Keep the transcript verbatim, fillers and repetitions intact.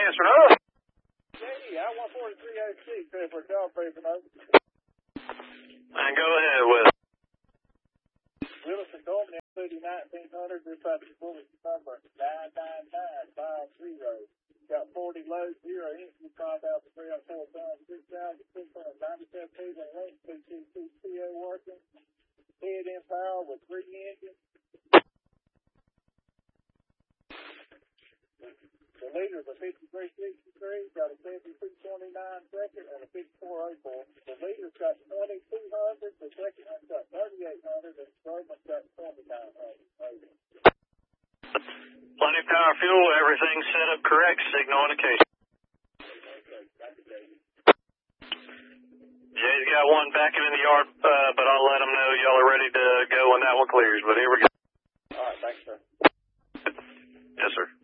answering. Oh! J D, I one forty-three oh six, ready for a job briefing, over. And go ahead with it. Wilson Coleman, F nineteen hundred, dispatch bullet number nine nine nine five zero. Got forty low, zero inches, five thousand three hundred four tons, six thousand six hundred ninety-seven people in length, P T C C O working. Head in power with three engines. The leader is a fifty-three sixty-three, got a seventy-two twenty-nine second, and a fifty-four oh four. The leader's got twenty-two hundred, the second one's got thirty-eight hundred, and the third one's got twenty-nine hundred. Plenty of power fuel, everything set up correct, signal indication. Jay's got one backing in the yard, uh, but I'll let him know y'all are ready to go when that one clears, but here we go. All right, thanks, sir. Yes, sir.